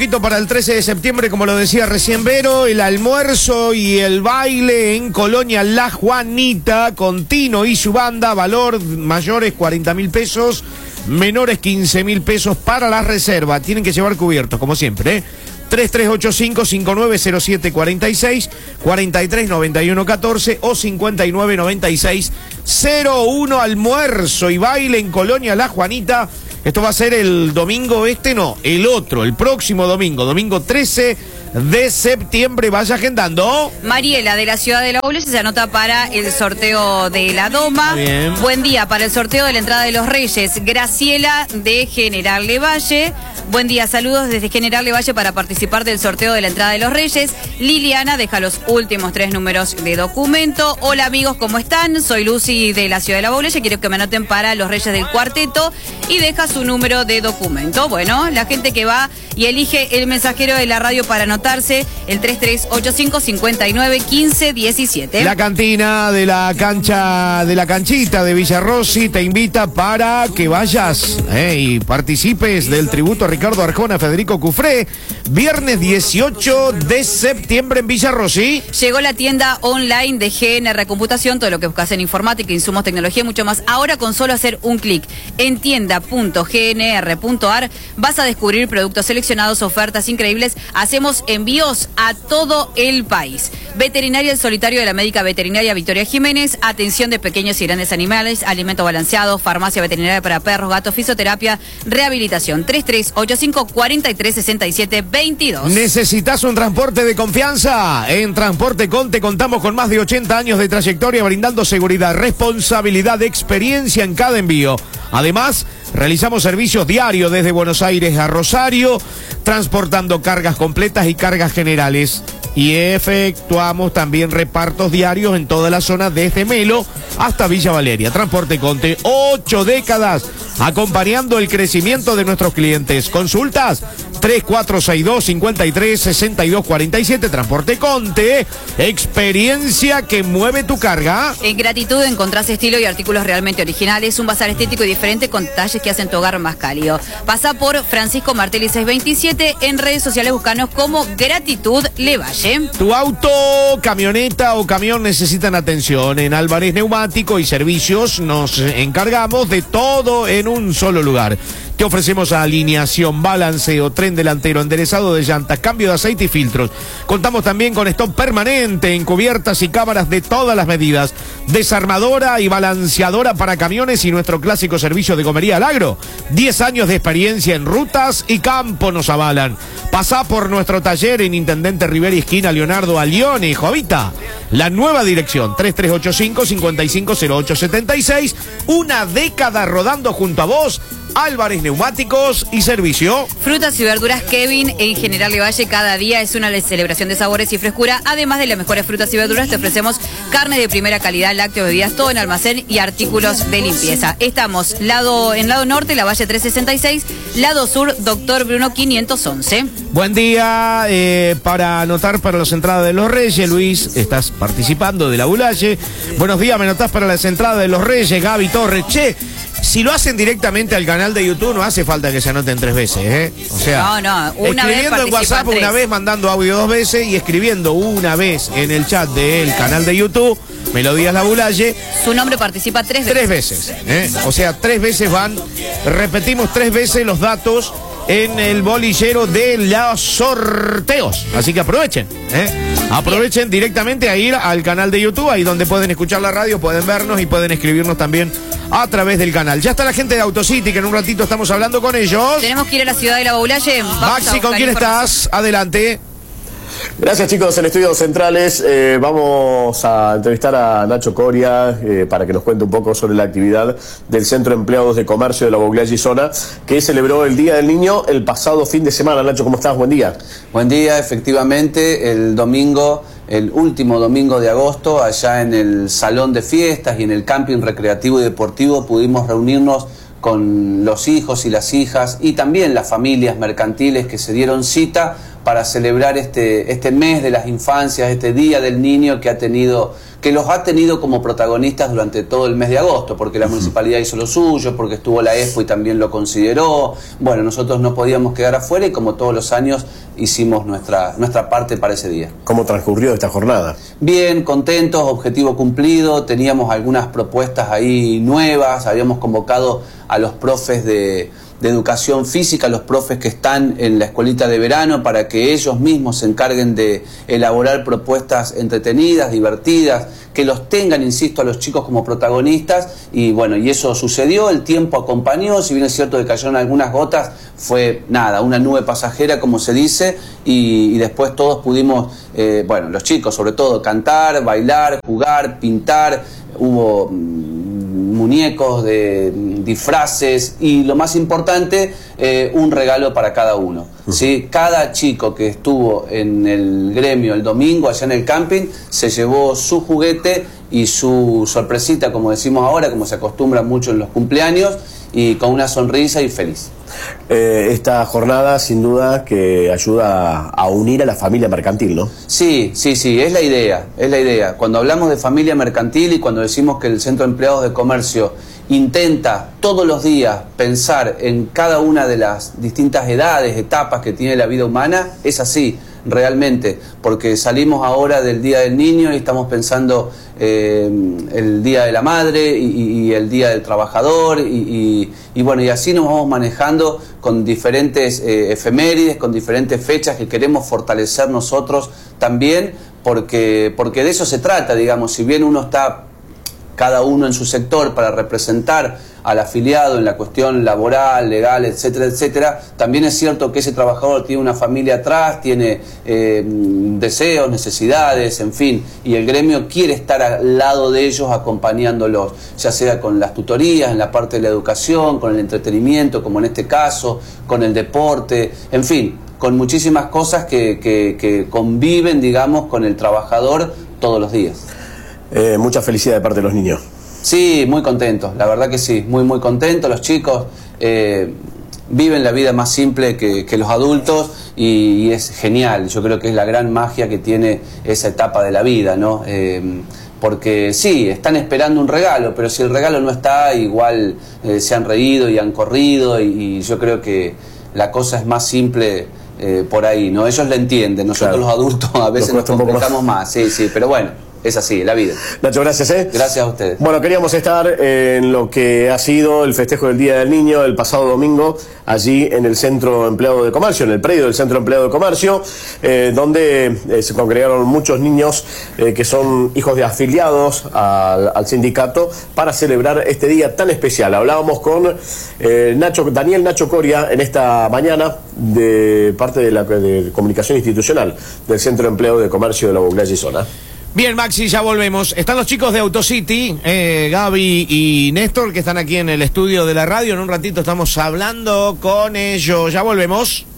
Para el 13 de septiembre, como lo decía recién Vero, el almuerzo y el baile en Colonia La Juanita con Tino y su banda, valor mayores 40.000 pesos, menores 15.000 pesos para la reserva. Tienen que llevar cubiertos, como siempre, ¿eh? 3385-590746, 439114 o 599601. Almuerzo y baile en Colonia La Juanita. Esto va a ser el domingo el otro, el próximo domingo 13 de septiembre. Vaya agendando. Mariela de la ciudad de La Bouleche se anota para el sorteo de la Doma. Bien. Buen día para el sorteo de la entrada de los Reyes. Graciela de General Levalle. Buen día, saludos desde General Levalle para participar del sorteo de la entrada de los Reyes. Liliana deja los últimos 3 números de documento. Hola amigos, ¿cómo están? Soy Lucy de la ciudad de La Bouleche. Quiero que me anoten para los Reyes del Cuarteto y deja su número de documento. Bueno, la gente que va y elige el mensajero de la radio para anotarse, el 3385-591517. La cantina de la canchita de Villarrossi te invita para que vayas y participes del tributo a Ricardo Arjona, Federico Cufré, viernes 18 de septiembre en Villarrossi. Llegó la tienda online de GNR Computación, todo lo que buscas en informática, insumos, tecnología y mucho más. Ahora con solo hacer un clic en tienda.gnr.ar vas a descubrir productos seleccionados, ofertas increíbles. Hacemos envíos a todo el país. Veterinaria El Solitario de la médica veterinaria Victoria Jiménez, atención de pequeños y grandes animales, alimento balanceado, farmacia veterinaria para perros, gatos, fisioterapia, rehabilitación. 3385-436722. ¿Necesitas un transporte de confianza? En Transporte Conte contamos con más de 80 años de trayectoria brindando seguridad, responsabilidad, experiencia en cada envío. Además, realizamos servicios diarios desde Buenos Aires a Rosario, transportando cargas completas y cargas generales. Y efectuamos también repartos diarios en toda la zona desde Melo hasta Villa Valeria. Transporte Conte, 8 décadas acompañando el crecimiento de nuestros clientes. Consultas 3462-536247. Transporte Conte, experiencia que mueve tu carga. En Gratitud encontrás estilo y artículos realmente originales, un bazar estético y diferente con detalles que hacen tu hogar más cálido. Pasa por Francisco Martelli 627, en redes sociales buscanos como Gratitud Levalle. Tu auto, camioneta o camión necesitan atención. En Álvarez Neumático y Servicios nos encargamos de todo en un solo lugar. Te ofrecemos alineación, balanceo, tren delantero, enderezado de llantas, cambio de aceite y filtros. Contamos también con stock permanente en cubiertas y cámaras de todas las medidas. Desarmadora y balanceadora para camiones y nuestro clásico servicio de gomería al agro. 10 años de experiencia en rutas y campo nos avalan. Pasá por nuestro taller en Intendente Rivera y esquina Leonardo Alione, Jovita. La nueva dirección, 3385-550876. Una década rodando junto a vos. Álvarez Neumáticos y Servicio. Frutas y verduras Kevin en General Levalle, cada día es una celebración de sabores y frescura. Además de las mejores frutas y verduras, te ofrecemos carne de primera calidad, lácteos, bebidas, todo en almacén y artículos de limpieza. Estamos en lado norte, La Valle 366, lado sur, Doctor Bruno 511. Buen día, para anotar para las entradas de los Reyes, Luis, estás participando de La Bouleche. Buenos días, me anotás para las entradas de los Reyes, Gaby Torres. Che, si lo hacen directamente al canal de YouTube, no hace falta que se anoten 3 veces, ¿eh? O sea, una vez escribiendo en WhatsApp 3. una vez, mandando audio 2 veces y escribiendo una vez en el chat del canal de YouTube, Melodías La Bouleche. Su nombre participa 3 veces. 3 veces, ¿eh? O sea, 3 veces repetimos 3 veces los datos en el bolillero de los sorteos. Así que aprovechen, aprovechen directamente a ir al canal de YouTube, ahí donde pueden escuchar la radio, pueden vernos y pueden escribirnos también a través del canal. Ya está la gente de Autocity, que en un ratito estamos hablando con ellos. Tenemos que ir a la ciudad de La Bouleche. Maxi, ¿con quién estás? Adelante. Gracias, chicos. En Estudios Centrales vamos a entrevistar a Nacho Coria para que nos cuente un poco sobre la actividad del Centro de Empleados de Comercio de La Bouleche y Zona, que celebró el Día del Niño el pasado fin de semana. Nacho, ¿cómo estás? Buen día. Buen día, efectivamente, el último domingo de agosto, allá en el Salón de Fiestas y en el Camping Recreativo y Deportivo, pudimos reunirnos con los hijos y las hijas y también las familias mercantiles que se dieron cita para celebrar este mes de las infancias, este Día del Niño que los ha tenido como protagonistas durante todo el mes de agosto, porque la municipalidad hizo lo suyo, porque estuvo la ESPO y también lo consideró. Bueno, nosotros no podíamos quedar afuera y como todos los años hicimos nuestra parte para ese día. ¿Cómo transcurrió esta jornada? Bien, contentos, objetivo cumplido, teníamos algunas propuestas ahí nuevas, habíamos convocado a los profes de educación física, los profes que están en la escuelita de verano, para que ellos mismos se encarguen de elaborar propuestas entretenidas, divertidas, que los tengan, insisto, a los chicos como protagonistas, y bueno, y eso sucedió, el tiempo acompañó, si bien es cierto que cayeron algunas gotas, fue nada, una nube pasajera, como se dice, y después todos pudimos, bueno, los chicos sobre todo, cantar, bailar, jugar, pintar, hubo muñecos, de disfraces y lo más importante, un regalo para cada uno. ¿Sí? Cada chico que estuvo en el gremio el domingo allá en el camping se llevó su juguete y su sorpresita, como decimos ahora, como se acostumbra mucho en los cumpleaños, y con una sonrisa y feliz. Esta jornada sin duda que ayuda a unir a la familia mercantil, ¿no? Sí, es la idea. Cuando hablamos de familia mercantil y cuando decimos que el Centro de Empleados de Comercio intenta todos los días pensar en cada una de las distintas edades, etapas que tiene la vida humana, es así, realmente, porque salimos ahora del Día del Niño y estamos pensando el Día de la Madre y el Día del Trabajador y bueno, y así nos vamos manejando con diferentes efemérides, con diferentes fechas que queremos fortalecer nosotros también, porque de eso se trata, digamos, si bien uno está cada uno en su sector para representar al afiliado en la cuestión laboral, legal, etcétera, etcétera, también es cierto que ese trabajador tiene una familia atrás, tiene deseos, necesidades, en fin, y el gremio quiere estar al lado de ellos acompañándolos, ya sea con las tutorías, en la parte de la educación, con el entretenimiento, como en este caso, con el deporte, en fin, con muchísimas cosas que conviven, digamos, con el trabajador todos los días. Mucha felicidad de parte de los niños. Sí, muy contentos, la verdad que sí, muy contentos. Los chicos viven la vida más simple que los adultos y es genial. Yo creo que es la gran magia que tiene esa etapa de la vida, ¿no? Porque sí, están esperando un regalo, pero si el regalo no está, igual se han reído y han corrido y yo creo que la cosa es más simple por ahí, ¿no? Ellos la entienden, nosotros claro, los adultos a veces nos complicamos más, sí, pero bueno. Es así, la vida. Nacho, gracias. Gracias a ustedes. Bueno, queríamos estar en lo que ha sido el festejo del Día del Niño el pasado domingo, allí en el Centro Empleado de Comercio, en el predio del Centro Empleado de Comercio, donde se congregaron muchos niños que son hijos de afiliados al sindicato para celebrar este día tan especial. Hablábamos con Daniel Nacho Coria en esta mañana de parte de la comunicación institucional del Centro Empleado de Comercio de la Bogotá y Zona. Bien, Maxi, ya volvemos. Están los chicos de Autocity, Gaby y Néstor, que están aquí en el estudio de la radio. En un ratito estamos hablando con ellos. Ya volvemos.